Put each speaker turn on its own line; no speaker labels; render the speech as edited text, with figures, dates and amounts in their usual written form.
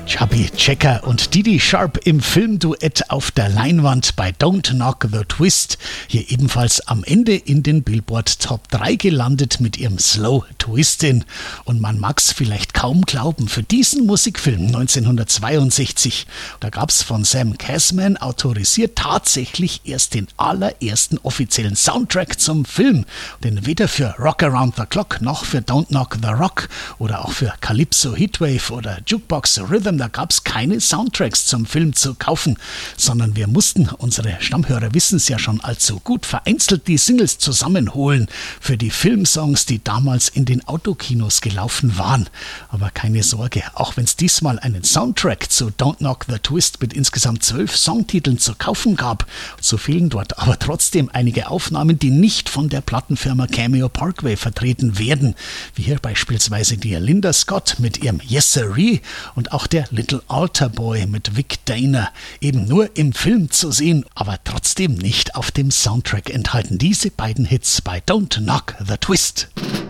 Chubby Checker und Didi Sharp im Filmduett auf der Leinwand bei Don't Knock the Twist. Hier ebenfalls am Ende in den Billboard Top 3 gelandet mit ihrem Slow Twistin'. Und man mag's vielleicht kaum glauben, für diesen Musikfilm 1962, da gab's von Sam Casman autorisiert tatsächlich erst den allerersten offiziellen Soundtrack zum Film. Denn weder für Rock Around the Clock noch für Don't Knock the Rock oder auch für Calypso Heatwave oder Jukebox Rhythm, da gab es keine Soundtracks zum Film zu kaufen, sondern wir mussten, unsere Stammhörer wissen es ja schon allzu gut, vereinzelt die Singles zusammenholen für die Filmsongs, die damals in den Autokinos gelaufen waren. Aber keine Sorge, auch wenn es diesmal einen Soundtrack zu Don't Knock the Twist mit insgesamt 12 Songtiteln zu kaufen gab, so fehlen dort aber trotzdem einige Aufnahmen, die nicht von der Plattenfirma Cameo Parkway vertreten werden, wie hier beispielsweise die Linda Scott mit ihrem Yes Sirree und auch der Little Altar Boy mit Vic Dana, eben nur im Film zu sehen, aber trotzdem nicht auf dem Soundtrack enthalten. Diese beiden Hits bei Don't Knock the Twist.